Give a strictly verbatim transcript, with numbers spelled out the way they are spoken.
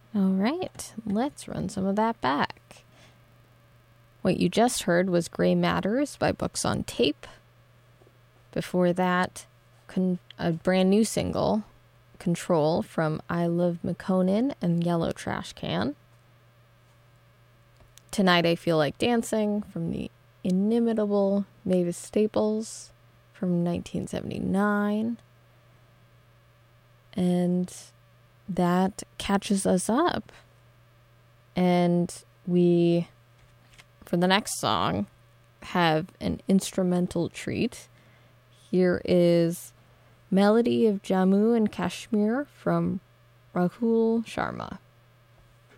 All right, let's run some of that back. What you just heard was Grey Matters by Books on Tape. Before that, con- a brand new single, Control, from I Love McConan and Yellow Trash Can. Tonight I Feel Like Dancing from the inimitable Mavis Staples from nineteen seventy-nine. And that catches us up. And we, for the next song, have an instrumental treat. Here is Melody of Jammu and Kashmir from Rahul Sharma.